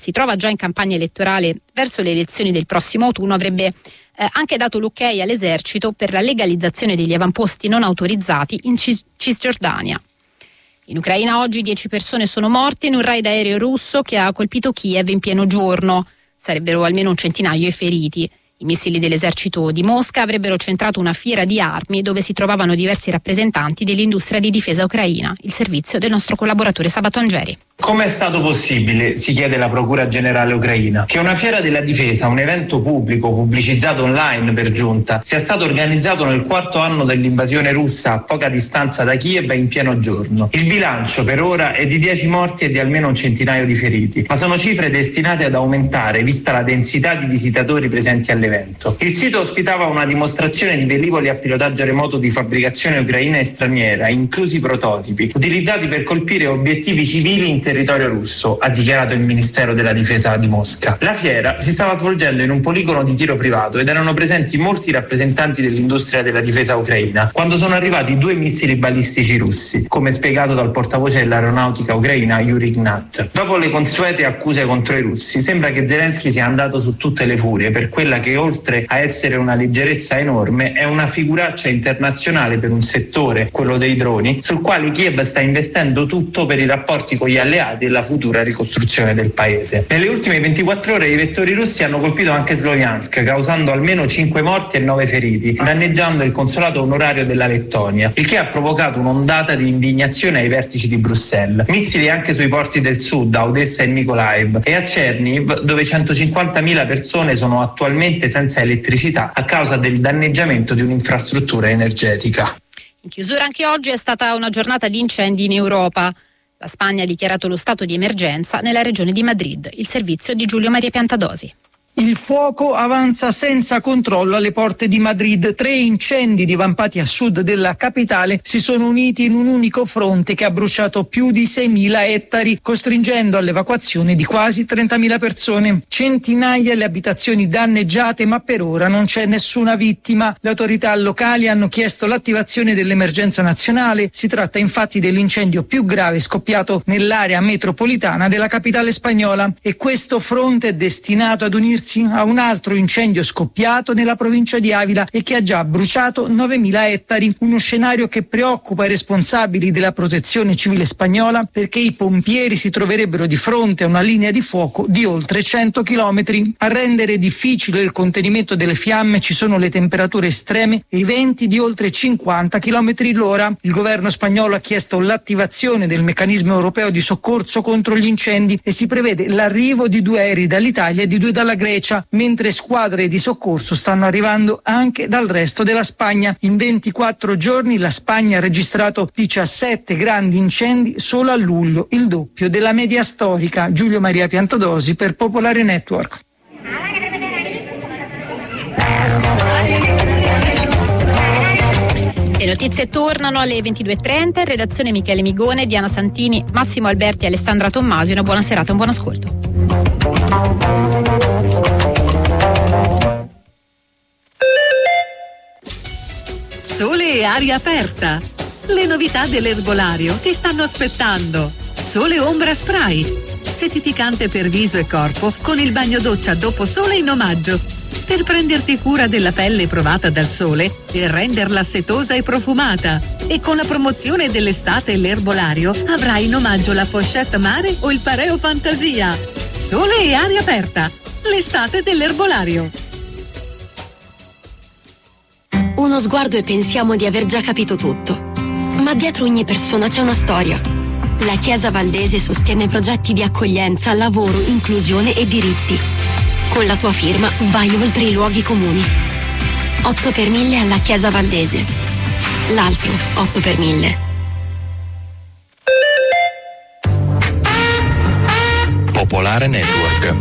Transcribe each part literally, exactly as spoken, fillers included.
si trova già in campagna elettorale verso le elezioni del prossimo autunno, avrebbe eh, anche dato l'ok all'esercito per la legalizzazione degli avamposti non autorizzati in Cis- Cisgiordania. In Ucraina oggi dieci persone sono morte in un raid aereo russo che ha colpito Kiev in pieno giorno. Sarebbero almeno un centinaio i feriti. I missili dell'esercito di Mosca avrebbero centrato una fiera di armi dove si trovavano diversi rappresentanti dell'industria di difesa ucraina. Il servizio del nostro collaboratore Sabato Angeri. Come è stato possibile, si chiede la Procura Generale ucraina, che una fiera della difesa, un evento pubblico pubblicizzato online per giunta, sia stato organizzato nel quarto anno dell'invasione russa a poca distanza da Kiev in pieno giorno? Il bilancio per ora è di dieci morti e di almeno un centinaio di feriti, ma sono cifre destinate ad aumentare vista la densità di visitatori presenti all'evento. Il sito ospitava una dimostrazione di velivoli a pilotaggio remoto di fabbricazione ucraina e straniera, inclusi prototipi, utilizzati per colpire obiettivi civili in territorio russo, ha dichiarato il Ministero della Difesa di Mosca. La fiera si stava svolgendo in un poligono di tiro privato ed erano presenti molti rappresentanti dell'industria della difesa ucraina quando sono arrivati due missili balistici russi, come spiegato dal portavoce dell'aeronautica ucraina Yuri Ignat. Dopo le consuete accuse contro i russi, sembra che Zelensky sia andato su tutte le furie per quella che, oltre a essere una leggerezza enorme, è una figuraccia internazionale per un settore, quello dei droni, sul quale Kiev sta investendo tutto per i rapporti con gli alleati e la futura ricostruzione del paese. Nelle ultime ventiquattro ore i vettori russi hanno colpito anche Sloviansk, causando almeno cinque morti e nove feriti, danneggiando il consolato onorario della Lettonia, il che ha provocato un'ondata di indignazione ai vertici di Bruxelles. Missili anche sui porti del sud, a Odessa e Mykolaiv, e a Cherniv, dove centocinquantamila persone sono attualmente senza elettricità a causa del danneggiamento di un'infrastruttura energetica. In chiusura anche oggi è stata una giornata di incendi in Europa. La Spagna ha dichiarato lo stato di emergenza nella regione di Madrid. Il servizio di Giulio Maria Piantadosi. Il fuoco avanza senza controllo alle porte di Madrid. Tre incendi divampati a sud della capitale si sono uniti in un unico fronte che ha bruciato più di seimila ettari, costringendo all'evacuazione di quasi trentamila persone. Centinaia le abitazioni danneggiate, ma per ora non c'è nessuna vittima. Le autorità locali hanno chiesto l'attivazione dell'emergenza nazionale. Si tratta infatti dell'incendio più grave scoppiato nell'area metropolitana della capitale spagnola, e questo fronte è destinato ad unirsi a un altro incendio scoppiato nella provincia di Avila e che ha già bruciato novemila ettari. Uno scenario che preoccupa i responsabili della protezione civile spagnola, perché i pompieri si troverebbero di fronte a una linea di fuoco di oltre cento chilometri. A rendere difficile il contenimento delle fiamme ci sono le temperature estreme e i venti di oltre cinquanta chilometri l'ora. Il governo spagnolo ha chiesto l'attivazione del meccanismo europeo di soccorso contro gli incendi e si prevede l'arrivo di due aerei dall'Italia e di due dalla Grecia, mentre squadre di soccorso stanno arrivando anche dal resto della Spagna. In ventiquattro giorni la Spagna ha registrato diciassette grandi incendi solo a luglio, il doppio della media storica. Giulio Maria Piantadosi per Popolare Network. Le notizie tornano alle ventidue e trenta, in redazione Michele Migone, Diana Santini, Massimo Alberti e Alessandra Tommasi. Una buona serata, un buon ascolto. Sole e aria aperta. Le novità dell'erbolario ti stanno aspettando. Sole Ombra Spray, settificante per viso e corpo con il bagno doccia dopo sole in omaggio, per prenderti cura della pelle provata dal sole e renderla setosa e profumata. E con la promozione dell'estate l'erbolario avrai in omaggio la pochette mare o il pareo fantasia. Sole e aria aperta, l'estate dell'erbolario. Uno sguardo e pensiamo di aver già capito tutto. Ma dietro ogni persona c'è una storia. La Chiesa Valdese sostiene progetti di accoglienza, lavoro, inclusione e diritti. Con la tua firma vai oltre i luoghi comuni. otto per mille alla Chiesa Valdese. L'altro otto per mille. Popolare Network.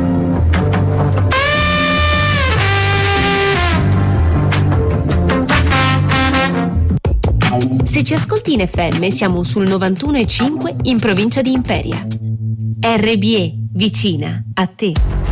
Se ci ascolti in F M siamo sul novantuno e cinque in provincia di Imperia. R B E, vicina a te.